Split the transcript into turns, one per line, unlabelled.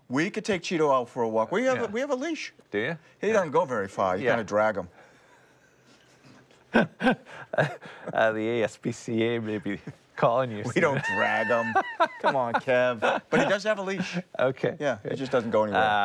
We could take Cheeto out for a walk. We have a leash.
Do you?
He doesn't go very far. You kind of drag him.
The ASPCA may be calling you.
We don't drag him. Come on, Kev. But he does have a leash.
Okay.
Yeah, he just doesn't go anywhere.